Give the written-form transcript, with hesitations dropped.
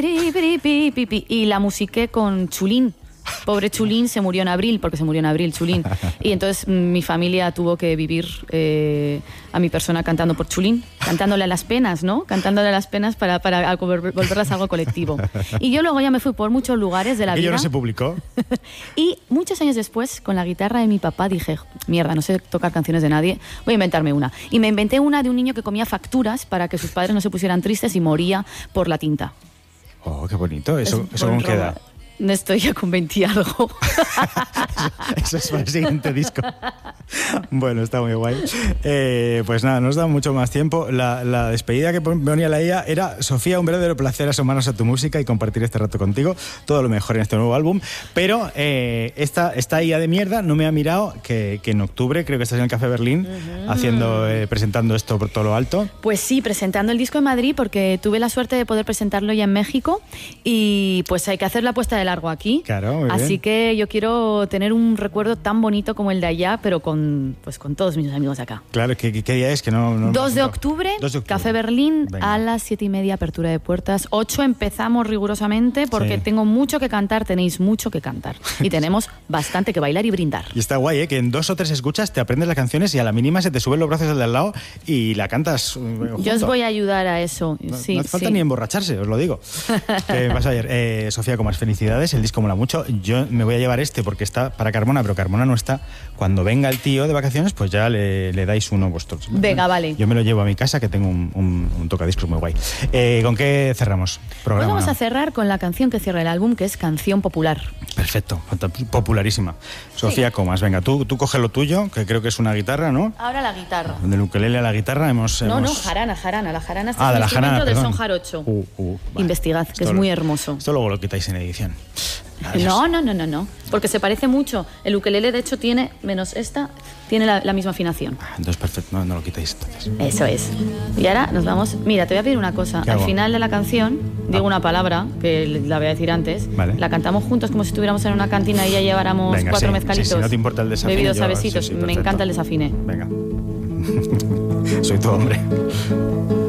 Y la musiqué con Chulín. Pobre Chulín se murió en abril, porque se murió en abril Chulín. Y entonces mi familia tuvo que vivir a mi persona cantando por Chulín, cantándole a las penas, ¿no? Cantándole a las penas para volverlas algo colectivo. Y yo luego ya me fui por muchos lugares de la vida. Y no se publicó. Y muchos años después, con la guitarra de mi papá, dije, mierda, no sé tocar canciones de nadie, voy a inventarme una. Y me inventé una de un niño que comía facturas para que sus padres no se pusieran tristes y moría por la tinta. Oh, qué bonito. ¿Eso cómo queda? Estoy ya con 20 y algo. Eso es para el siguiente disco. Bueno, está muy guay. Pues nada, nos da mucho más tiempo. La despedida que ponía la IA era: Sofía, un verdadero placer asomarnos a tu música y compartir este rato contigo. Todo lo mejor en este nuevo álbum. Pero esta IA de mierda no me ha mirado que en octubre creo que estás en el Café Berlín presentando esto por todo lo alto. Pues sí, presentando el disco en Madrid, porque tuve la suerte de poder presentarlo ya en México y pues hay que hacer la puesta de largo aquí. Claro, muy Así bien. que yo quiero tener un recuerdo tan bonito como el de allá, pero con todos mis amigos de acá. Claro, ¿qué día es? Que no 2 de octubre, 2 de octubre. Café Berlín. Venga. A las 7:30, apertura de puertas. 8 empezamos rigurosamente, porque Sí. tengo mucho que cantar, tenéis mucho que cantar. Y tenemos bastante que bailar y brindar. Y está guay, que en 2 o 3 escuchas te aprendes las canciones y a la mínima se te suben los brazos al de al lado y la cantas junto. Yo os voy a ayudar a eso. No, Sí, no hace falta sí. ni emborracharse, os lo digo. ¿Qué pasa ayer? Sofía, Comas, felicidades, el disco mola mucho. Yo me voy a llevar porque está para Carmona, pero Carmona no está. Cuando venga el tío de vacaciones, pues ya le dais uno vosotros. Venga, vale. Yo me lo llevo a mi casa, que tengo un tocadiscos muy guay. ¿Con qué cerramos? Hoy Programa. vamos a cerrar con la canción que cierra el álbum, que es Canción Popular. Perfecto, popularísima. Sofía Comas, venga, tú coge lo tuyo, que creo que es una guitarra, ¿no? Ahora la guitarra. Del ukelele a la guitarra No, jarana. La jarana es de un la instrumento jarana, de perdón. son jarocho. Vale. Investigad, que es muy hermoso. Esto luego lo quitáis en edición. Adiós. No, porque se parece mucho. El ukelele, de hecho, tiene, menos esta, tiene la misma afinación. Entonces, perfecto, no lo quitáis entonces. Eso es. Y ahora nos vamos... Mira, te voy a pedir una cosa. ¿Qué Al hago? final de la canción, digo una palabra, que la voy a decir antes. Vale. La cantamos juntos como si estuviéramos en una cantina y ya lleváramos Venga, 4 sí, mezcalitos. sí, no te importa el desafine, Bebidos yo- a besitos. sí, Me perfecto. encanta el desafine. Venga. Soy tu hombre.